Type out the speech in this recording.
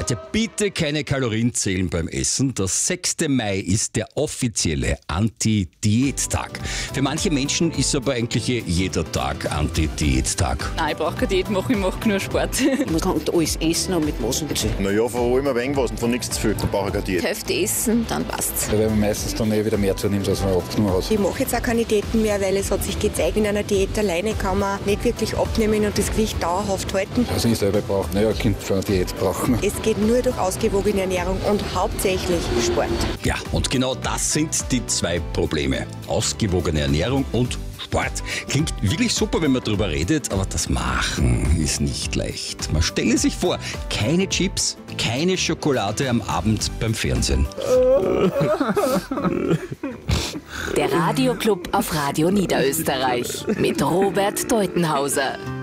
Also bitte keine Kalorien zählen beim Essen. Der 6. Mai ist der offizielle Anti-Diät-Tag. Für manche Menschen ist aber eigentlich jeder Tag Anti-Diät-Tag. Nein, ich brauche keine Diät machen, ich mache nur Sport. Man kann alles essen und mit Maßen dazu. Naja, von allem ein wenig was und von nichts zu viel, dann brauche ich keine Diät. Hälfte essen, dann passt's. Weil man meistens dann wieder mehr zunimmt, als man abgenommen hat. Ich mache jetzt auch keine Diäten mehr, weil es hat sich gezeigt, in einer Diät alleine kann man nicht wirklich abnehmen und das Gewicht dauerhaft halten. Also ich selber brauche, ein Kind für eine Diät brauchen. Es geht nur durch ausgewogene Ernährung und hauptsächlich Sport. Ja, und genau das sind die zwei Probleme. Ausgewogene Ernährung und Sport. Klingt wirklich super, wenn man drüber redet, aber das Machen ist nicht leicht. Man stelle sich vor, keine Chips, keine Schokolade am Abend beim Fernsehen. Der Radioclub auf Radio Niederösterreich mit Robert Deutenhauser.